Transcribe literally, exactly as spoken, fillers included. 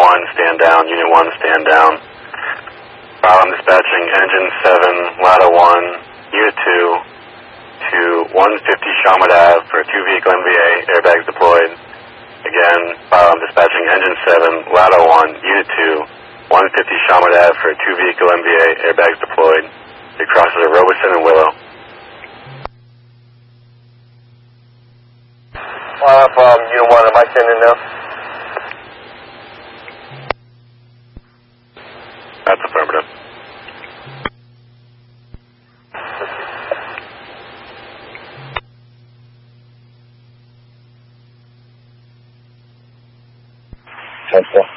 one, stand down. Unit one, stand down. While I'm dispatching engine seven, ladder one, unit two, to one fifty Chalmers Ave for two vehicle M V A, airbags deployed. Again, while I'm dispatching engine seven, ladder one, unit two, one fifty Chalmers Ave for two vehicle M V A, airbags deployed. It crosses at Robeson and Willow. Uh, from unit one, am I sending now? That's affirmative. That's